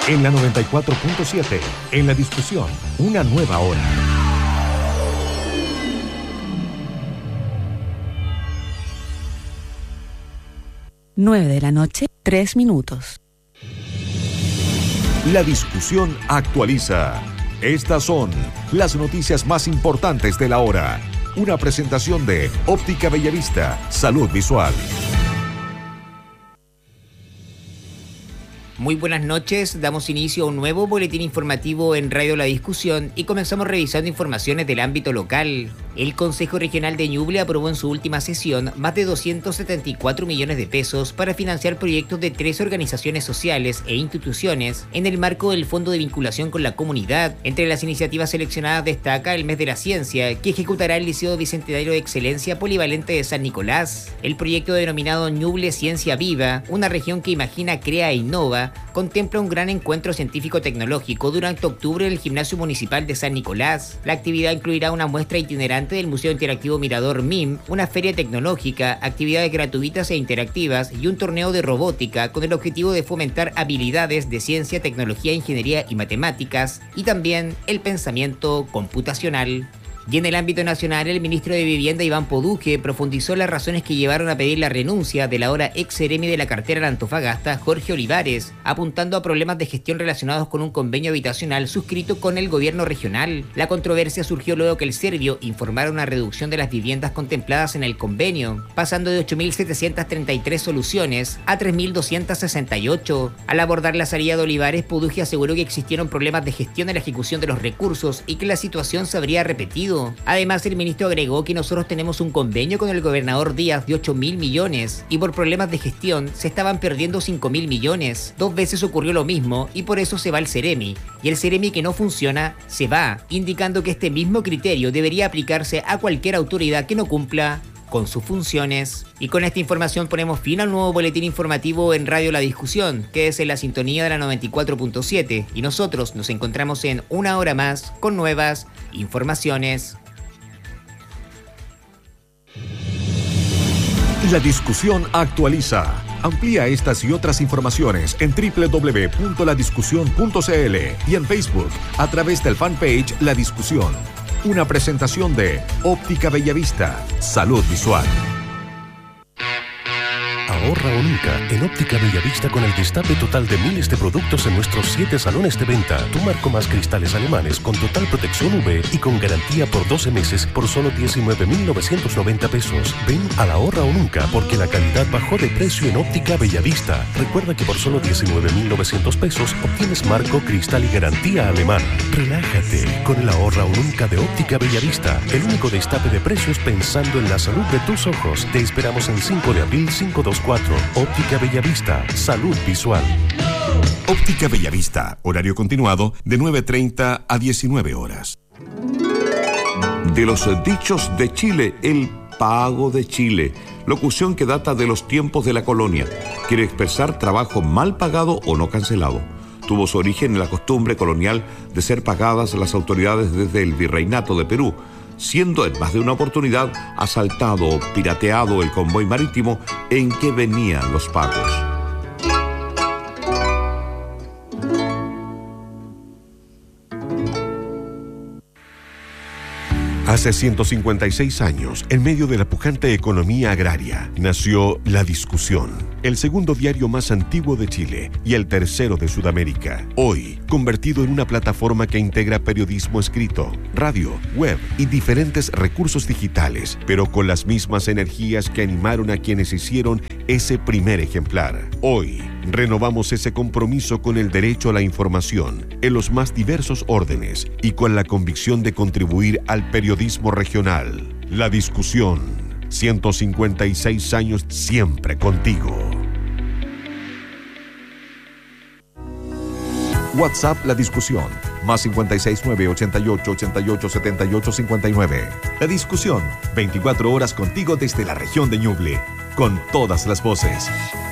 En la 94.7, en la discusión, una nueva hora. Nueve de la noche, 3 minutos. La discusión actualiza. Estas son las noticias más importantes de la hora. Una presentación de Óptica Bellavista, Salud Visual. Muy buenas noches, damos inicio a un nuevo boletín informativo en Radio La Discusión y comenzamos revisando informaciones del ámbito local. El Consejo Regional de Ñuble aprobó en su última sesión más de 274 millones de pesos para financiar proyectos de 3 organizaciones sociales e instituciones en el marco del Fondo de Vinculación con la Comunidad. Entre las iniciativas seleccionadas destaca el Mes de la Ciencia, que ejecutará el Liceo Bicentenario de Excelencia Polivalente de San Nicolás. El proyecto denominado Ñuble Ciencia Viva, una región que imagina, crea e innova, contempla un gran encuentro científico-tecnológico durante octubre en el Gimnasio Municipal de San Nicolás. La actividad incluirá una muestra itinerante del Museo Interactivo Mirador MIM, una feria tecnológica, actividades gratuitas e interactivas y un torneo de robótica con el objetivo de fomentar habilidades de ciencia, tecnología, ingeniería y matemáticas, y también el pensamiento computacional. Y en el ámbito nacional, el ministro de Vivienda, Iván Poduje, profundizó las razones que llevaron a pedir la renuncia del ahora ex seremi de la cartera de Antofagasta, Jorge Olivares, apuntando a problemas de gestión relacionados con un convenio habitacional suscrito con el gobierno regional. La controversia surgió luego que el Servio informara una reducción de las viviendas contempladas en el convenio, pasando de 8.733 soluciones a 3.268. Al abordar la salida de Olivares, Poduje aseguró que existieron problemas de gestión en la ejecución de los recursos y que la situación se habría repetido. Además, el ministro agregó que nosotros tenemos un convenio con el gobernador Díaz de 8.000 millones y por problemas de gestión se estaban perdiendo 5.000 millones. 2 veces ocurrió lo mismo y por eso se va el Seremi. Y el Seremi que no funciona, se va, indicando que este mismo criterio debería aplicarse a cualquier autoridad que no cumpla con sus funciones. Y con esta información ponemos fin al nuevo boletín informativo en Radio La Discusión, que es en la sintonía de la 94.7, y nosotros nos encontramos en una hora más con nuevas informaciones. La discusión actualiza. Amplía estas y otras informaciones en www.ladiscusión.cl y en Facebook a través del fanpage La Discusión. Una presentación de Óptica Bellavista, Salud Visual. Ahorra o nunca en Óptica Bellavista con el destape total de miles de productos en nuestros 7 salones de venta. Tu marco más cristales alemanes con total protección UV y con garantía por 12 meses por solo 19.990 pesos. Ven al Ahorra o nunca porque la calidad bajó de precio en Óptica Bellavista. Recuerda que por solo 19.900 pesos obtienes marco, cristal y garantía alemana. Relájate con el Ahorra o nunca de Óptica Bellavista. El único destape de precios pensando en la salud de tus ojos. Te esperamos en 5 de abril 524. Óptica Bellavista, Salud Visual. Óptica Bellavista, horario continuado de 9:30 a 19 horas. De los dichos de Chile, el pago de Chile. Locución que data de los tiempos de la colonia. Quiere expresar trabajo mal pagado o no cancelado. Tuvo su origen en la costumbre colonial de ser pagadas las autoridades desde el Virreinato de Perú, siendo en más de una oportunidad asaltado o pirateado el convoy marítimo en que venían los pagos. Hace 156 años, en medio de la pujante economía agraria, nació La Discusión, el segundo diario más antiguo de Chile y el tercero de Sudamérica. Hoy, convertido en una plataforma que integra periodismo escrito, radio, web y diferentes recursos digitales, pero con las mismas energías que animaron a quienes hicieron ese primer ejemplar. Hoy, renovamos ese compromiso con el derecho a la información en los más diversos órdenes y con la convicción de contribuir al periodismo regional. La Discusión, 156 años siempre contigo. WhatsApp La Discusión, más 569 88 88 78 59. La Discusión, 24 horas contigo desde la región de Ñuble, con todas las voces.